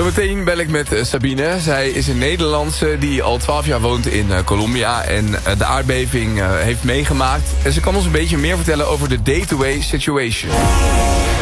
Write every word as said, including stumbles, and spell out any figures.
Zometeen bel ik met uh, Sabine. Zij is een Nederlandse die al twaalf jaar woont in uh, Colombia en uh, de aardbeving uh, heeft meegemaakt. En ze kan ons een beetje meer vertellen over de day-to-day situation.